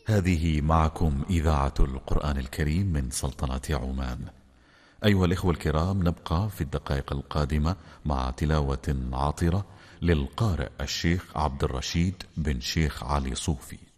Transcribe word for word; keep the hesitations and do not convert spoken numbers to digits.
هذه معكم إذاعة القرآن الكريم من سلطنة عمان. أيها الإخوة الكرام، نبقى في الدقائق القادمة مع تلاوة عاطرة للقارئ الشيخ عبد الرشيد بن شيخ علي صوفي.